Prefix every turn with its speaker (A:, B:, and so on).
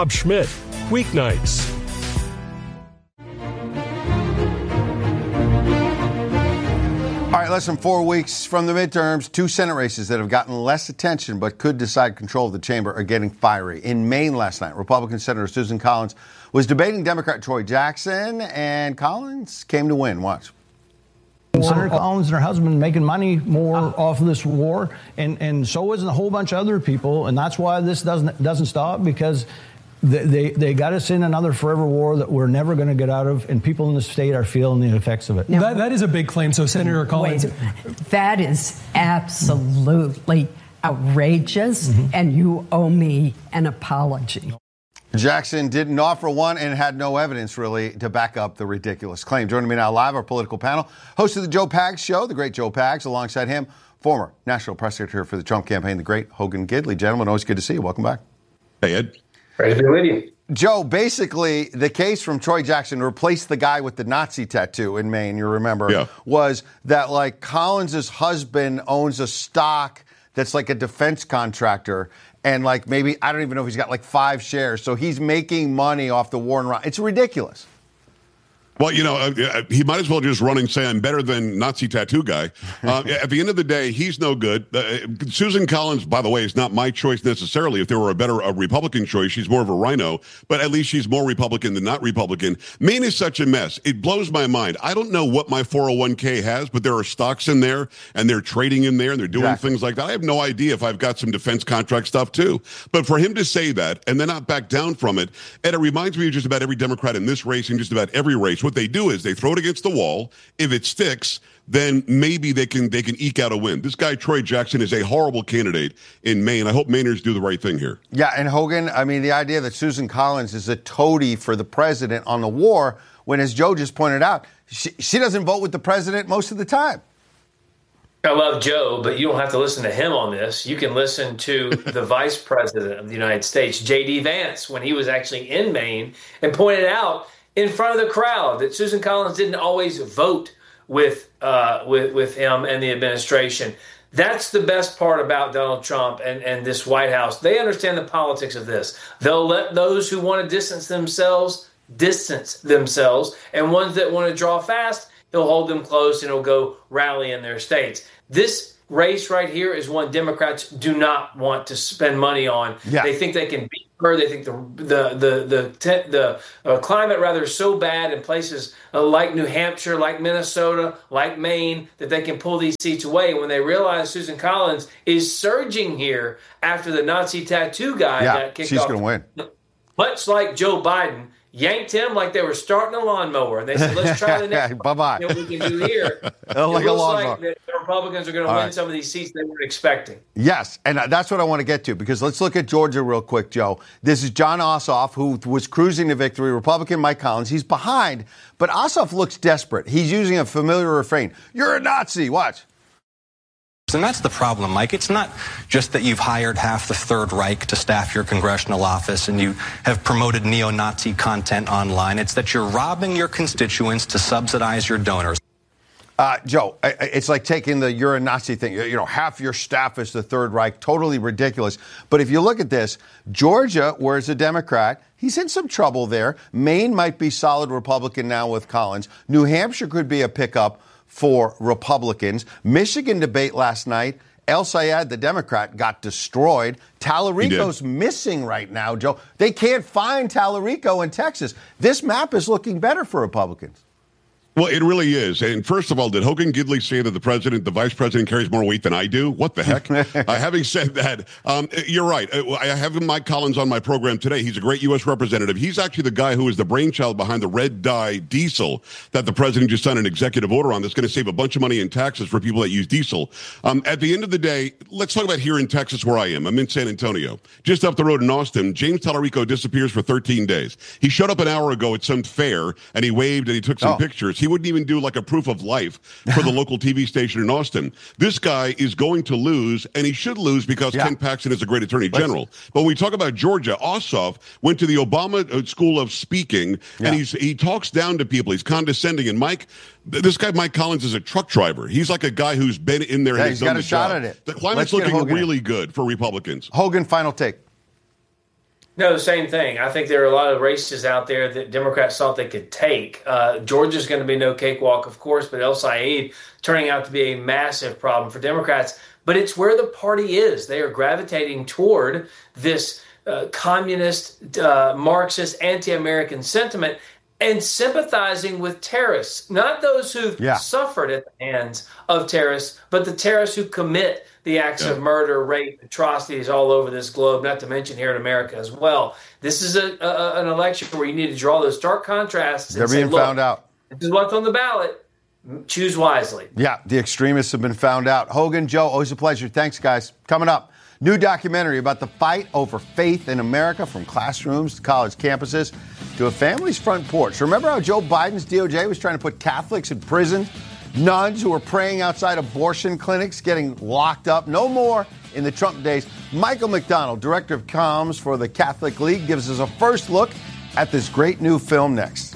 A: Rob Schmidt, weeknights.
B: All right, less than 4 weeks from the midterms, 2 Senate races that have gotten less attention but could decide control of the chamber are getting fiery. In Maine last night, Republican Senator Susan Collins was debating Democrat Troy Jackson, and Collins came to win. Watch.
C: Senator Collins and her husband making money more off of this war, and so is a whole bunch of other people, and that's why this doesn't stop, because they got us in another forever war that we're never going to get out of, and people in the state are feeling the effects of it.
D: Now, that is a big claim. So, Senator Collins,
E: that is absolutely outrageous, and you owe me an apology.
B: Jackson didn't offer one and had no evidence, really, to back up the ridiculous claim. Joining me now live, our political panel, host of the Joe Pags Show, the great Joe Pags, alongside him, former National Press Secretary for the Trump campaign, the great Hogan Gidley. Gentlemen, always good to see you. Welcome back.
F: Hey, Ed.
G: Great to be with you.
B: Joe, basically, the case from Troy Jackson to replace the guy with the Nazi tattoo in Maine, you remember, was that, like, Collins' husband owns a stock that's like a defense contractor. And, like, maybe, I don't even know if he's got, like, 5 shares. So he's making money off the war in Iran. It's ridiculous.
F: Well, you know, he might as well just run and say, I'm better than Nazi tattoo guy. At the end of the day, he's no good. Susan Collins, by the way, is not my choice necessarily. If there were a Republican choice, she's more of a rhino. But at least she's more Republican than not Republican. Maine is such a mess. It blows my mind. I don't know what my 401k has, but there are stocks in there, and they're trading in there, and they're doing things like that. I have no idea if I've got some defense contract stuff, too. But for him to say that and then not back down from it, and it reminds me of just about every Democrat in this race and just about every race. What they do is they throw it against the wall. If it sticks, then maybe they can eke out a win. This guy, Troy Jackson, is a horrible candidate in Maine. I hope Mainers do the right thing here.
B: Yeah, and Hogan, I mean, the idea that Susan Collins is a toady for the president on the war, when, as Joe just pointed out, she doesn't vote with the president most of the time.
G: I love Joe, but you don't have to listen to him on this. You can listen to the vice president of the United States, J.D. Vance, when he was actually in Maine, and pointed out in front of the crowd that Susan Collins didn't always vote with him and the administration. That's the best part about Donald Trump and this White House. They understand the politics of this. They'll let those who want to distance themselves, and ones that want to draw fast, he'll hold them close and he'll go rally in their states. This race right here is one Democrats do not want to spend money on. Yeah. They think they can beat her. They think the climate rather is so bad in places like New Hampshire, like Minnesota, like Maine, that they can pull these seats away. And when they realize Susan Collins is surging here after the Nazi tattoo guy got kicked off,
B: she's going to win.
G: Much like Joe Biden yanked him like they were starting a lawnmower. And they said, let's try the next
B: Bye-bye.
G: that we can do here.
B: Like a lawnmower.
G: Like the Republicans are going to win some of these seats they weren't expecting.
B: Yes, and that's what I want to get to, because let's look at Georgia real quick, Joe. This is John Ossoff, who was cruising to victory, Republican Mike Collins. He's behind, but Ossoff looks desperate. He's using a familiar refrain. You're a Nazi. Watch.
H: And that's the problem, Mike. It's not just that you've hired half the Third Reich to staff your congressional office and you have promoted neo-Nazi content online. It's that you're robbing your constituents to subsidize your donors.
B: Joe, it's like taking the you're a Nazi thing. You know, half your staff is the Third Reich. Totally ridiculous. But if you look at this, Georgia, where it's a Democrat, he's in some trouble there. Maine might be solid Republican now with Collins. New Hampshire could be a pickup for Republicans. Michigan debate last night. El Sayed, the Democrat, got destroyed. Tallarico's missing right now, Joe. They can't find Tallarico in Texas. This map is looking better for Republicans.
F: Well, it really is. And first of all, did Hogan Gidley say that the vice president carries more weight than I do? What the heck? Having said that, you're right. I have Mike Collins on my program today. He's a great U.S. representative. He's actually the guy who is the brainchild behind the red dye diesel that the president just signed an executive order on that's going to save a bunch of money in taxes for people that use diesel. At the end of the day, let's talk about here in Texas where I am. I'm in San Antonio. Just up the road in Austin, James Tallarico disappears for 13 days. He showed up an hour ago at some fair, and he waved and he took some pictures. He wouldn't even do like a proof of life for the local TV station in Austin. This guy is going to lose, and he should lose because Ken Paxton is a great attorney general. But when we talk about Georgia, Ossoff went to the Obama School of Speaking, and he talks down to people. He's condescending. And this guy, Mike Collins, is a truck driver. He's like a guy who's been in there and
B: he's got a shot at it.
F: The climate's looking really good for Republicans.
B: Hogan, final take.
G: No, same thing. I think there are a lot of races out there that Democrats thought they could take. Georgia's going to be no cakewalk, of course, but El Said turning out to be a massive problem for Democrats. But it's where the party is. They are gravitating toward this communist, Marxist, anti-American sentiment and sympathizing with terrorists, not those who've suffered at the hands of terrorists, but the terrorists who commit the acts of murder, rape, atrocities all over this globe, not to mention here in America as well. This is an election where you need to draw those stark contrasts.
B: They're being found out.
G: This is what's on the ballot. Choose wisely.
B: Yeah, the extremists have been found out. Hogan, Joe, always a pleasure. Thanks, guys. Coming up, new documentary about the fight over faith in America, from classrooms to college campuses to a family's front porch. Remember how Joe Biden's DOJ was trying to put Catholics in prison? Nuns who were praying outside abortion clinics getting locked up. No more in the Trump days. Michael McDonald, director of comms for the Catholic League, gives us a first look at this great new film next.